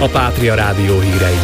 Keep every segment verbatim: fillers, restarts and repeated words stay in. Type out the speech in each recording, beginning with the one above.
a Pátria Rádió hírei.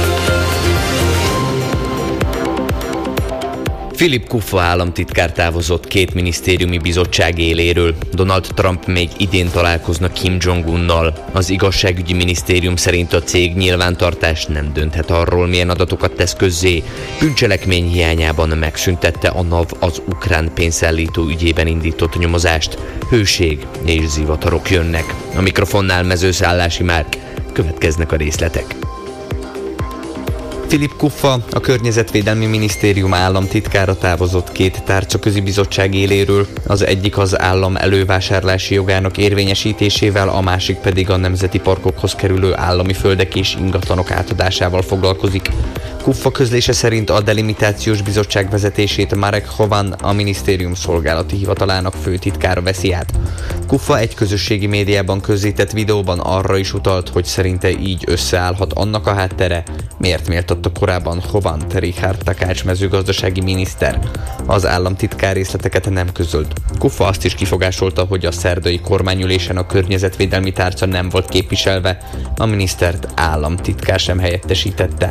Philip Kuffa államtitkár távozott két minisztériumi bizottság éléről. Donald Trump még idén találkozna Kim Jong-unnal. Az igazságügyi minisztérium szerint a cég nyilvántartást nem dönthet arról, milyen adatokat tesz közzé. Bűncselekmény hiányában megszüntette a NAV az ukrán pénzszállító ügyében indított nyomozást. Hőség és zivatarok jönnek. A mikrofonnál Mezőszállási Márk. Következnek a részletek. Philip Kuffa, a Környezetvédelmi Minisztérium államtitkára távozott két tárcaközi bizottság éléről, az egyik az állam elővásárlási jogának érvényesítésével, a másik pedig a nemzeti parkokhoz kerülő állami földek és ingatlanok átadásával foglalkozik. Kuffa közlése szerint a delimitációs bizottság vezetését Marek Hovan, a minisztérium szolgálati hivatalának főtitkára veszi át. Kuffa egy közösségi médiában közzétett videóban arra is utalt, hogy szerinte így összeállhat annak a háttere, miért méltatta korábban Hovant Richard Takács mezőgazdasági miniszter. Az államtitkár részleteket nem közölt. Kuffa azt is kifogásolta, hogy a szerdai kormányülésen a környezetvédelmi tárca nem volt képviselve, a minisztert államtitkár sem helyettesítette.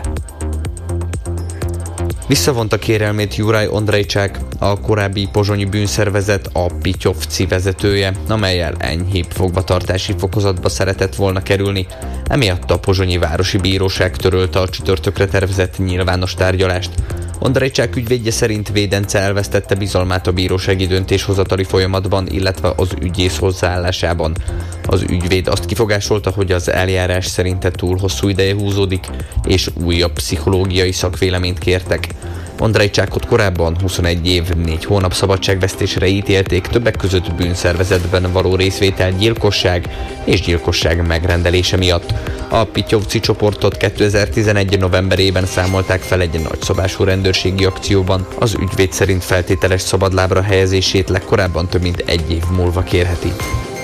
Visszavonta kérelmét Juraj Ondrejcsák, a korábbi pozsonyi bűnszervezet, a Pityovci vezetője, amellyel enyhébb fogvatartási fokozatba szeretett volna kerülni. Emiatt a pozsonyi városi bíróság törölte a csütörtökre tervezett nyilvános tárgyalást. Ondrejcsák ügyvédje szerint védence elvesztette bizalmát a bírósági döntéshozatali folyamatban, illetve az ügyész hozzáállásában. Az ügyvéd azt kifogásolta, hogy az eljárás szerinte túl hosszú ideje húzódik, és újabb pszichológiai szakvéleményt kértek. Ondrejcsákot korábban huszonegy év, négy hónap szabadságvesztésre ítélték, többek között bűnszervezetben való részvétel, gyilkosság és gyilkosság megrendelése miatt. A Pityovci csoportot kétezer-tizenegy novemberében számolták fel egy nagyszabású rendőrségi akcióban. Az ügyvéd szerint feltételes szabadlábra helyezését legkorábban több mint egy év múlva kérheti.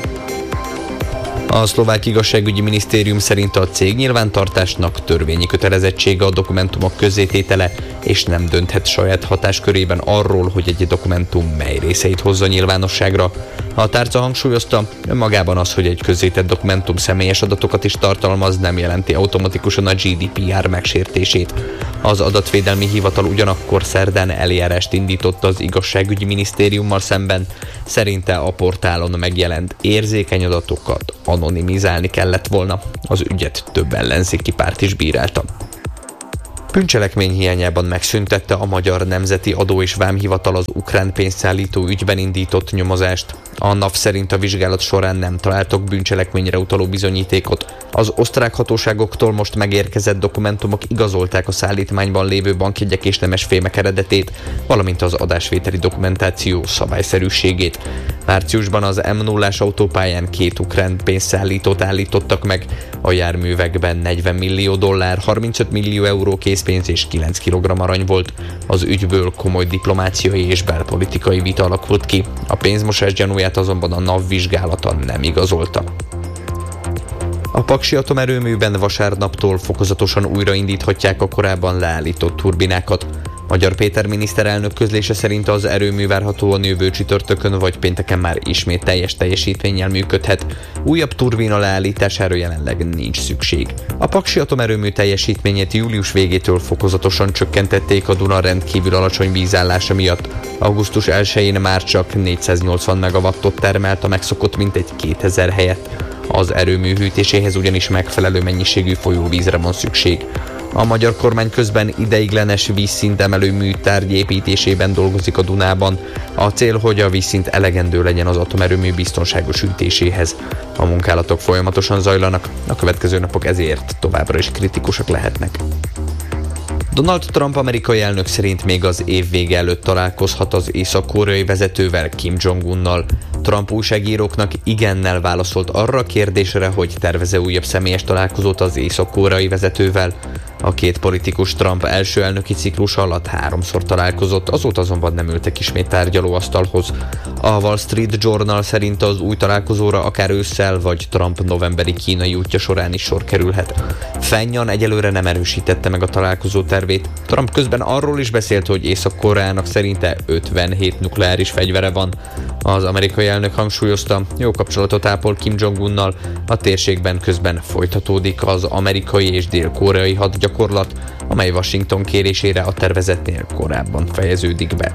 A szlovák igazságügyi minisztérium szerint a cég nyilvántartásnak törvényi kötelezettsége a dokumentumok közzététele, és nem dönthet saját hatáskörében arról, hogy egy dokumentum mely részeit hozza nyilvánosságra. A tárca hangsúlyozta, önmagában az, hogy egy közzétett dokumentum személyes adatokat is tartalmaz, nem jelenti automatikusan a gé dé pé er megsértését. Az adatvédelmi hivatal ugyanakkor szerdán eljárást indított az igazságügyi minisztériummal szemben. Szerinte a portálon megjelent érzékeny adatokat anonimizálni kellett volna. Az ügyet több ellenzéki párt is bírálta. Bűncselekmény hiányában megszüntette a Magyar Nemzeti Adó- és Vámhivatal az ukrán pénzszállító ügyben indított nyomozást. A NAV szerint a vizsgálat során nem találtak bűncselekményre utaló bizonyítékot. Az osztrák hatóságoktól most megérkezett dokumentumok igazolták a szállítmányban lévő bankjegyek és nemesfémek eredetét, valamint az adásvételi dokumentáció szabályszerűségét. Márciusban az em nullás autópályán két ukrán pénzszállítót állítottak meg, a járművekben negyven millió dollár, harmincöt millió euró készpénz és kilenc kilogramm arany volt. Az ügyből komoly diplomáciai és belpolitikai vita alakult ki. A pénzmosás gyanúját azonban a NAV vizsgálata nem igazolta. A paksi atomerőműben vasárnaptól fokozatosan újraindíthatják a korábban leállított turbinákat. Magyar Péter miniszterelnök közlése szerint az erőmű várhatóan jövő csütörtökön vagy pénteken már ismét teljes teljesítménnyel működhet. Újabb turbina leállítására jelenleg nincs szükség. A paksi atomerőmű teljesítményét július végétől fokozatosan csökkentették a Duna rendkívül alacsony vízállása miatt. augusztus elsején már csak négyszáznyolcvan megawattot termelt a megszokott mintegy kétezer helyett. Az erőmű hűtéséhez ugyanis megfelelő mennyiségű folyóvízre van szükség. A magyar kormány közben ideiglenes vízszintemelő műtárgy építésében dolgozik a Dunában. A cél, hogy a vízszint elegendő legyen az atomerőmű biztonságos hűtéséhez. A munkálatok folyamatosan zajlanak, a következő napok ezért továbbra is kritikusak lehetnek. Donald Trump amerikai elnök szerint még az év vége előtt találkozhat az észak-koreai vezetővel, Kim Jong-unnal. Trump újságíróknak igennel válaszolt arra a kérdésre, hogy tervez-e újabb személyes találkozót az észak-koreai vezetővel. A két politikus Trump első elnöki ciklus alatt háromszor találkozott, azóta azonban nem ültek ismét tárgyalóasztalhoz. A Wall Street Journal szerint az új találkozóra akár ősszel vagy Trump novemberi kínai útja során is sor kerülhet. Fenyan egyelőre nem erősítette meg a találkozó tervét. Trump közben arról is beszélt, hogy Észak-Koreának szerinte ötvenhét nukleáris fegyvere van. Az amerikai elnök hangsúlyozta, jó kapcsolatot ápol Kim Jong-unnal, a térségben közben folytatódik az amerikai és dél-koreai hadgyakorlat, amely Washington kérésére a tervezetnél korábban fejeződik be.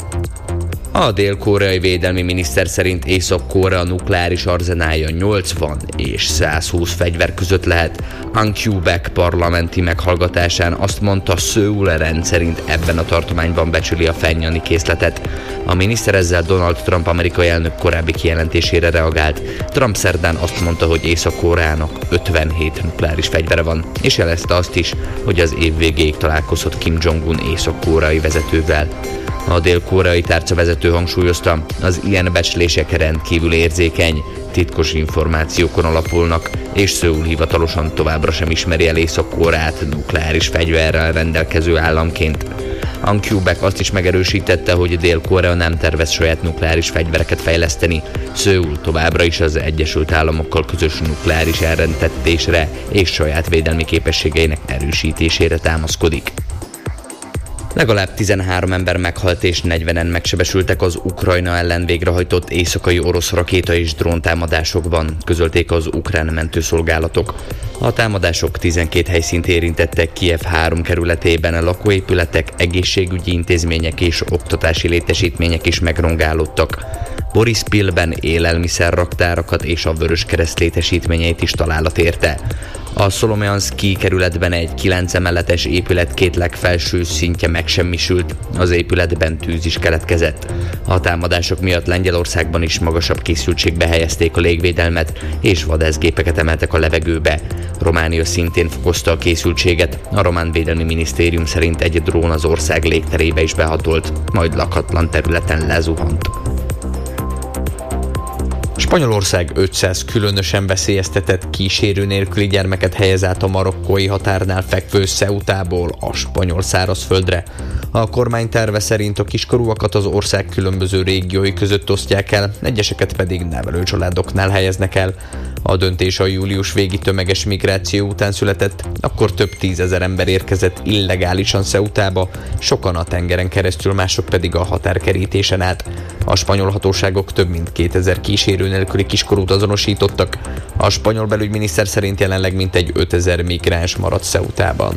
A dél-koreai védelmi miniszter szerint Észak-Korea nukleáris arzenálja nyolcvan és száz húsz fegyver között lehet. Han Kyu-baek parlamenti meghallgatásán azt mondta, Szöul rendszerint ebben a tartományban becsüli a fennyani készletet. A miniszter ezzel Donald Trump amerikai elnök korábbi kijelentésére reagált. Trump szerdán azt mondta, hogy Észak-Koreának ötvenhét nukleáris fegyvere van, és jelezte azt is, hogy az év végéig találkozott Kim Jong-un észak-koreai vezetővel. A dél-koreai tárcavezető hangsúlyozta, az ilyen becslések rendkívül érzékeny, titkos információkon alapulnak, és Szöul hivatalosan továbbra sem ismeri el Észak-Koreát nukleáris fegyverrel rendelkező államként. Han Kyu-baek azt is megerősítette, hogy Dél-Korea nem tervez saját nukleáris fegyvereket fejleszteni. Szöul továbbra is az Egyesült Államokkal közös nukleáris elrendettésre és saját védelmi képességeinek erősítésére támaszkodik. Legalább tizenhárom ember meghalt és negyvenen megsebesültek az Ukrajna ellen végrehajtott éjszakai orosz rakéta és dróntámadásokban, közölték az ukrán mentőszolgálatok. A támadások tizenkét helyszínt érintettek Kijev három kerületében, lakóépületek, egészségügyi intézmények és oktatási létesítmények is megrongálódtak. Borispilben élelmiszerraktárakat és a Vöröskereszt létesítményeit is találat érte. A Szolomianszki kerületben egy kilenc emeletes épület két legfelső szintje megsemmisült, az épületben tűz is keletkezett. A támadások miatt Lengyelországban is magasabb készültségbe helyezték a légvédelmet, és vadászgépeket emeltek a levegőbe. Románia szintén fokozta a készültséget, a román védelmi minisztérium szerint egy drón az ország légterébe is behatolt, majd lakatlan területen lezuhant. Spanyolország ötszáz különösen veszélyeztetett kísérő nélküli gyermeket helyez át a marokkói határnál fekvő Ceutából a spanyol szárazföldre. A kormány terve szerint a kiskorúakat az ország különböző régiói között osztják el, egyeseket pedig nevelőcsaládoknál helyeznek el. A döntés a július végi tömeges migráció után született, akkor több tízezer ember érkezett illegálisan Ceutába, sokan a tengeren keresztül, mások pedig a határkerítésen át. A spanyol hatóságok több mint kétezer kísérő nélküli kiskorút azonosítottak. A spanyol belügyminiszter szerint jelenleg mintegy ötezer migráns maradt Ceutában.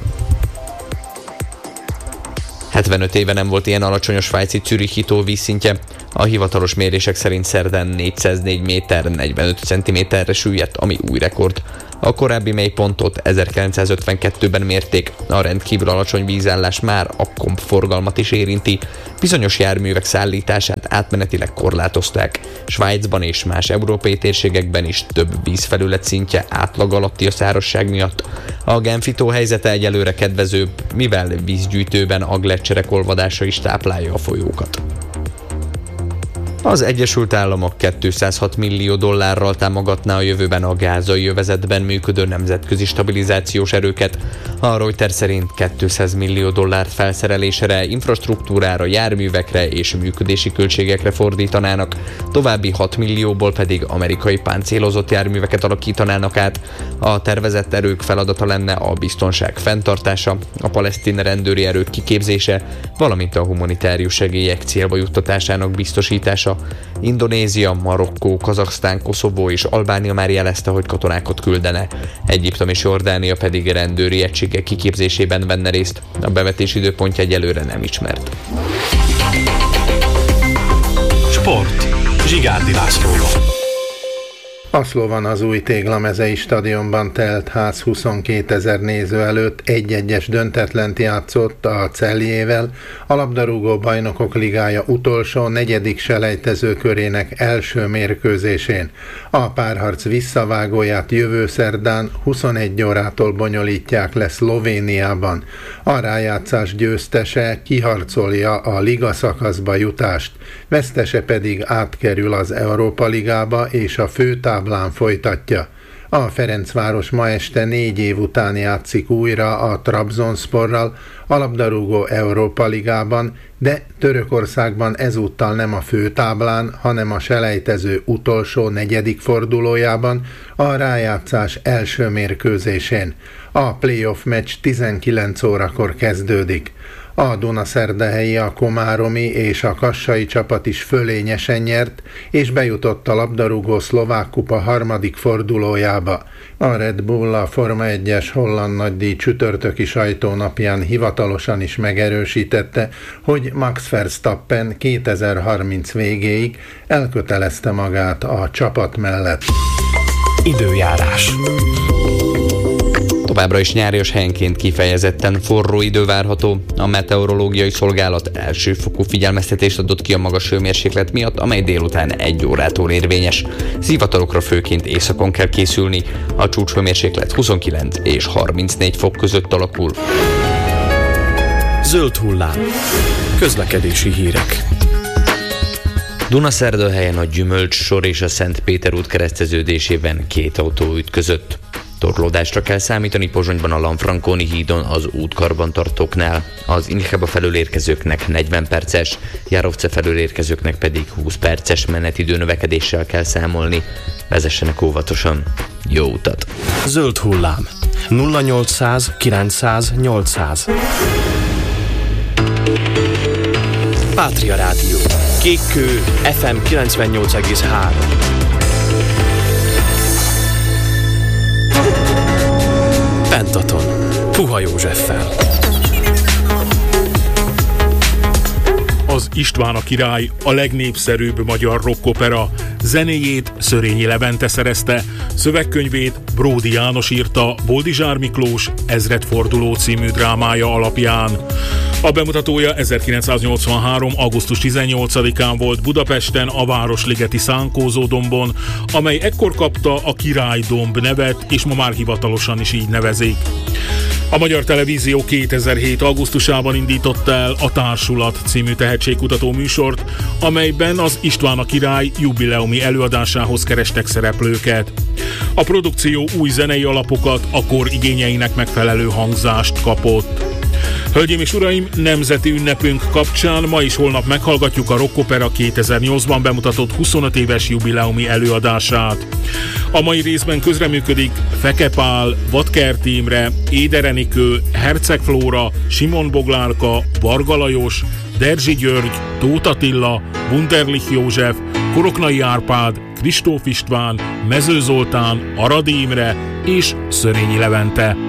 hetvenöt éve nem volt ilyen alacsony a svájci Zürichi tó vízszintje. A hivatalos mérések szerint szerdán négyszáznégy méter negyvenöt centiméterre süllyedt, ami új rekord. A korábbi mélypontot ezerkilencszázötvenkettőben mérték, a rendkívül alacsony vízállás már a kompforgalmat is érinti, bizonyos járművek szállítását átmenetileg korlátozták. Svájcban és más európai térségekben is több vízfelület szintje átlag alatti a szárazság miatt. A Genfi tó helyzete egyelőre kedvezőbb, mivel vízgyűjtőben a gleccserek olvadása is táplálja a folyókat. Az Egyesült Államok kétszázhat millió dollárral támogatná a jövőben a gázai övezetben működő nemzetközi stabilizációs erőket. A Reuters szerint kétszáz millió dollárt felszerelésre, infrastruktúrára, járművekre és működési költségekre fordítanának, további hat millióból pedig amerikai páncélozott járműveket alakítanának át. A tervezett erők feladata lenne a biztonság fenntartása, a palesztin rendőri erők kiképzése, valamint a humanitárius segélyek célba juttatásának biztosítása. Indonézia, Marokkó, Kazaksztán, Koszovó és Albánia már jelezte, hogy katonákat küldene. Egyiptom és Jordánia pedig rendőri egységek kiképzésében venne részt. A bevetés időpontja egyelőre nem ismert. Sport. Zsigárdi Lászlóval. Aszlóban az új Téglamezei stadionban telt ház huszonkétezer néző előtt egy-egyes döntetlent játszott a Celljével, a labdarúgó bajnokok ligája utolsó, negyedik selejtező körének első mérkőzésén. A párharc visszavágóját jövő szerdán huszonegy órától bonyolítják le Szlovéniában. A rájátszás győztese kiharcolja a liga szakaszba jutást, vesztese pedig átkerül az Európa Ligába és a főtáblán folytatja. A Ferencváros ma este négy év után játszik újra a Trabzonsporral a labdarúgó Európa Ligában, de Törökországban ezúttal nem a főtáblán, hanem a selejtező utolsó negyedik fordulójában, a rájátszás első mérkőzésén. A playoff meccs tizenkilenc órakor kezdődik. A dunaszerdahelyi, a komáromi és a kassai csapat is fölényesen nyert, és bejutott a labdarúgó szlovák kupa harmadik fordulójába. A Red Bull a Forma egyes holland nagydíj csütörtöki sajtónapján hivatalosan is megerősítette, hogy Max Verstappen kétezer-harminc végéig elkötelezte magát a csapat mellett. Időjárás. Továbbra is nyárias, helyenként kifejezetten forró idő várható. A meteorológiai szolgálat elsőfokú figyelmeztetést adott ki a magas hőmérséklet miatt, amely délután egy órától érvényes. Zivatarokra főként északon kell készülni. A csúcshőmérséklet huszonkilenc és harmincnégy fok között alakul. Zöld hullám. Közlekedési hírek. Dunaszerdahelyen a Gyümölcs sor és a Szent Péter út kereszteződésében két autó ütközött. Torlódásra kell számítani Pozsonyban a Lanfranconi hídon az útkarbantartóknál. Az Incheba felől érkezőknek negyven perces, Járovce felől érkezőknek pedig húsz perces menetidő növekedéssel kell számolni. Vezessenek óvatosan. Jó utat! Zöld hullám. nulla nyolcszáz kilencszáz nyolcszáz. Pátria Rádió. Kékkő ef em kilencvennyolc egész három. Pentaton. Puha Józseffel. Az István a király a legnépszerűbb magyar rockopera. Zenéjét Szörényi Levente szerezte, szövegkönyvét Bródi János írta Boldizsár Miklós Ezredforduló című drámája alapján. A bemutatója ezerkilencszáznyolcvanhárom. augusztus tizennyolcadikán volt Budapesten a Városligeti Szánkózódombon, amely ekkor kapta a Királydomb nevet, és ma már hivatalosan is így nevezik. A Magyar Televízió kétezer-hét. augusztusában indította el a Társulat című tehetségkutató műsort, amelyben az István a király jubileumi előadásához kerestek szereplőket. A produkció új zenei alapokat, a kor igényeinek megfelelő hangzást kapott. Hölgyeim és uraim, nemzeti ünnepünk kapcsán ma és holnap meghallgatjuk a Rockopera kétezer-nyolcban bemutatott huszonöt éves jubileumi előadását. A mai részben közreműködik Feke Pál, Vadkerti Imre, Éder Enikő, Herceg Flóra, Simon Boglárka, Varga Lajos, Derzsi György, Tóth Attila, Wunderlich József, Koroknai Árpád, Kristóf István, Mező Zoltán, Aradi Imre és Szörényi Levente.